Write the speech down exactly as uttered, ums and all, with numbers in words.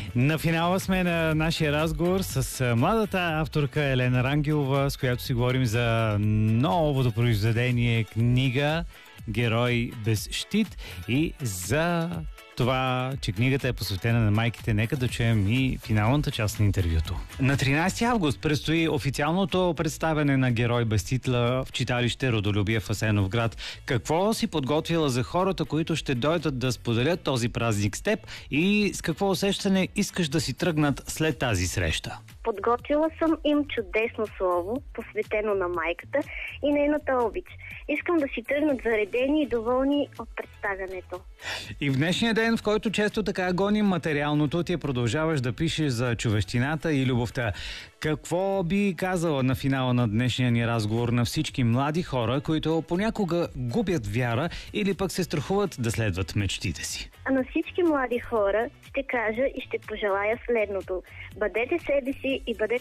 На финала сме на нашия разговор с младата авторка Елена Рангелова, с която си говорим за новото произведение, книга "Герой без щит" и за това, че книгата е посветена на майките. Нека да чуем и финалната част на интервюто. На тринайсети август предстои официалното представяне на "Герой без титла" в читалище "Родолюбие" в Асеновград. Какво си подготвила за хората, които ще дойдат да споделят този празник с теб, и с какво усещане искаш да си тръгнат след тази среща? Подготвила съм им чудесно слово, посветено на майката и нейната обич. Искам да си тръгнат заредени и доволни от представянето. И в днешния ден, в който често така гоним материалното, ти продължаваш да пишеш за човещината и любовта. Какво би казала на финала на днешния ни разговор на всички млади хора, които понякога губят вяра или пък се страхуват да следват мечтите си? А на всички млади хора ще кажа и ще пожелая следното. Бъдете себе си и бъдете